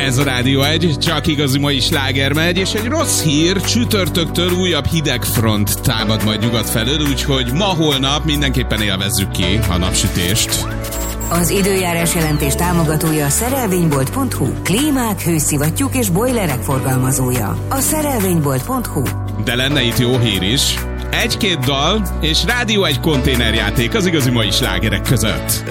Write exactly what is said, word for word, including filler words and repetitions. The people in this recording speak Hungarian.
Ez a Rádió egy, csak igazi mai sláger megy, és egy rossz hír, csütörtöktől újabb hideg front támad majd nyugat felől, úgyhogy ma-holnap mindenképpen élvezzük ki a napsütést. Az időjárás jelentés támogatója a szerelvénybolt pont hu. Klímák, hőszivattyúk és bojlerek forgalmazója. A szerelvénybolt pont hu. De lenne itt jó hír is. Egy-két dal és Rádió egy konténerjáték az igazi mai slágerek között.